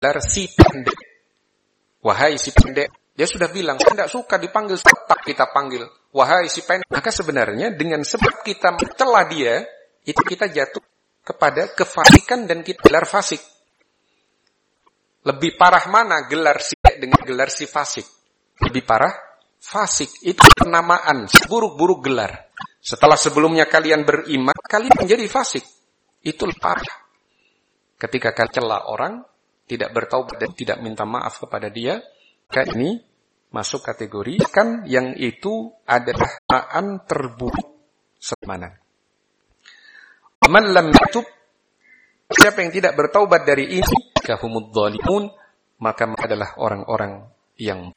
gelar si pendek. Wahai si pendek. Dia sudah bilang, saya tidak suka dipanggil, tetap kita panggil. Wahai si pendek. Maka sebenarnya dengan sebab kita mencela dia, itu kita jatuh kepada kefasikan dan kita gelar fasik. Lebih parah mana gelar si dengan gelar si fasik? Lebih parah fasik. Itu penamaan, seburuk-buruk gelar. Setelah sebelumnya kalian beriman, kalian menjadi fasik. Itu parah. Ketika kalian cela orang, tidak bertaubat dan tidak minta maaf kepada dia, maka ini masuk kategori kan yang itu adalah penamaan terburuk semanan. Man lam yatub, siapa yang tidak bertaubat dari ini, kahumud dzalimun, maka adalah orang-orang yang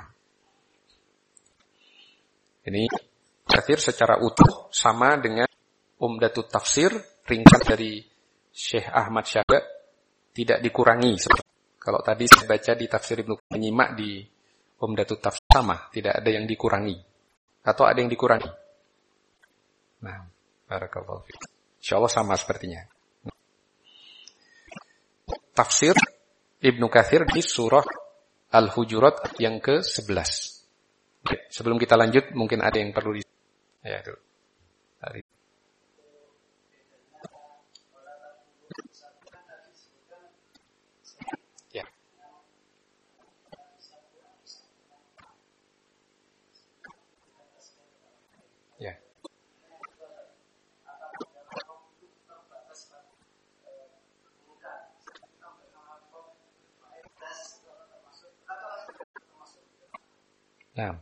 ini tafsir secara utuh sama dengan Umdatut Tafsir ringkas dari Syekh Ahmad Syabda, tidak dikurangi. Kalau tadi saya baca di tafsir Ibnu menyimak di Umdatut Tafsir sama, tidak ada yang dikurangi atau ada yang dikurangi. Nah, barakallahu fiik. Insyaallah sama sepertinya. Tafsir Ibnu Katsir di surah Al-Hujurat yang ke-11. Sebelum kita lanjut, mungkin ada yang perlu itu. Ya. Ya. Nah.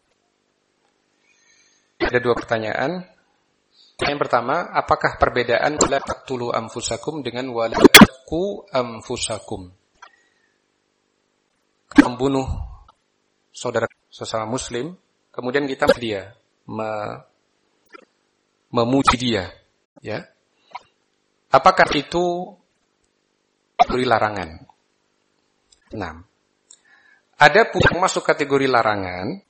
Ada dua pertanyaan. Yang pertama, apakah perbedaan la taqtulu anfusakum dengan wala taqu anfusakum? Membunuh saudara sesama muslim, kemudian kita dia memuji dia, ya. Apakah itu kategori larangan? Nah. Ada pun masuk kategori larangan,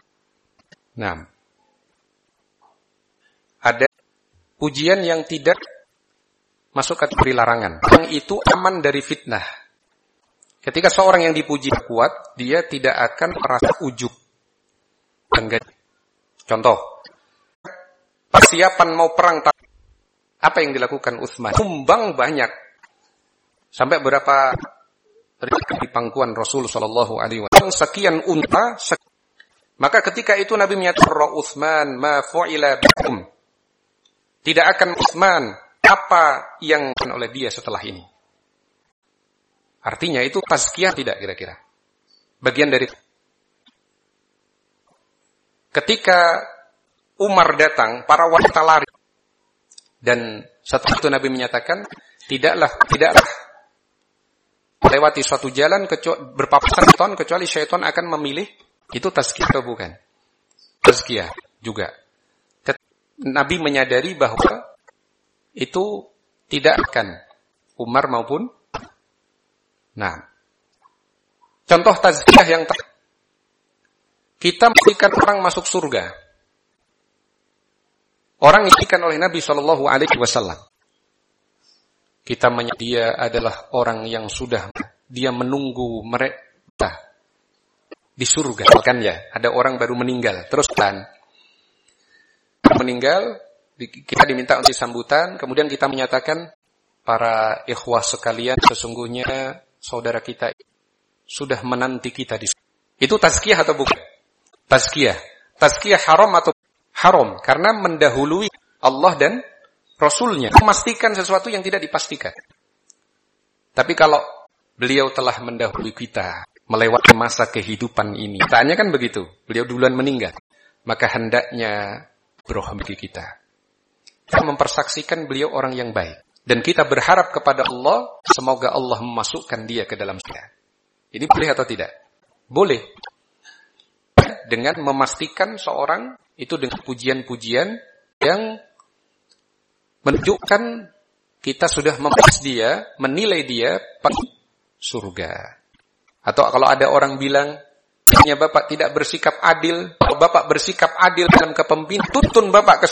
ada pujian yang tidak masuk kategori larangan. Yang itu aman dari fitnah. Ketika seorang yang dipuji kuat, dia tidak akan merasa ujub. Contoh, persiapan mau perang, apa yang dilakukan Utsman? Sumbang banyak. Sampai berapa di pangkuan Rasul sallallahu alaihi wasallam sekian unta. Maka ketika itu Nabi menyatakan Utsman ma fu'ila bikum. Tidak akan Utsman apa yang dilakukan oleh dia setelah ini. Artinya itu tazkiyah tidak kira-kira? Bagian dari ketika Umar datang, para wanita lari. Dan setelah itu Nabi menyatakan, tidaklah melewati suatu jalan berpapasan syaitan kecuali syaitan akan memilih. Itu tazkiyah atau bukan? Tazkiyah juga. Nabi menyadari bahwa itu tidak akan Umar maupun contoh tazkiyah yang kita memastikan orang masuk surga. Orang diberikan oleh Nabi Shallallahu Alaihi Wasallam. Kita menyadari dia adalah orang yang sudah dia menunggu mereka di surga. Kan ya, ada orang baru meninggal, terus meninggal, kita diminta untuk sambutan, kemudian kita menyatakan para ikhwah sekalian, sesungguhnya saudara kita sudah menanti kita di surga. Itu tazkiyah atau bukan? Tazkiyah haram atau haram karena mendahului Allah dan Rasulnya, memastikan sesuatu yang tidak dipastikan. Tapi kalau beliau telah mendahului kita, melewati masa kehidupan ini, tanya kan begitu, beliau duluan meninggal, maka hendaknya bagi kita. Kita mempersaksikan beliau orang yang baik. Dan kita berharap kepada Allah, semoga Allah memasukkan dia ke dalam surga. Ini boleh atau tidak? Boleh. Dengan memastikan seorang itu dengan pujian-pujian yang menunjukkan kita sudah memuas dia, menilai dia pada surga. Atau kalau ada orang bilang, Bapak tidak bersikap adil, kalau Bapak bersikap adil dalam kepemimpinan, tuntun Bapak ke